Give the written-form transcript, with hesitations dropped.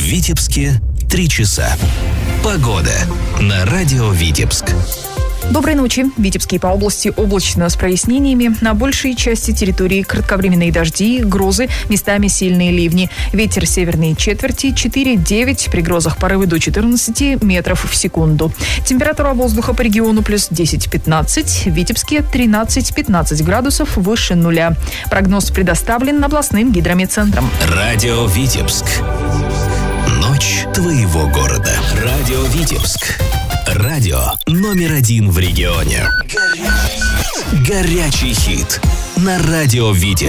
Витебске 3 часа. Погода на радио Витебск. Доброй ночи. В Витебске и по области облачно с прояснениями. На большей части территории кратковременные дожди, грозы, местами сильные ливни. Ветер северной четверти 4-9, при грозах порывы до 14 метров в секунду. Температура воздуха по региону плюс 10-15, в Витебске 13-15 градусов выше нуля. Прогноз предоставлен областным гидрометцентром. Радио Витебск. Ночь твоего города. Радио Витебск. Радио номер 1 в регионе. Горячий хит на радио Витебск.